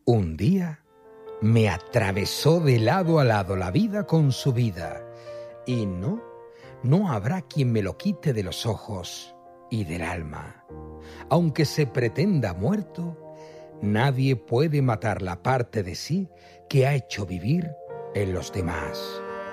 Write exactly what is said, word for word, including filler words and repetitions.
Un día me atravesó de lado a lado la vida con su vida, y no, no habrá quien me lo quite de los ojos y del alma. Aunque se pretenda muerto, nadie puede matar la parte de sí que ha hecho vivir en los demás.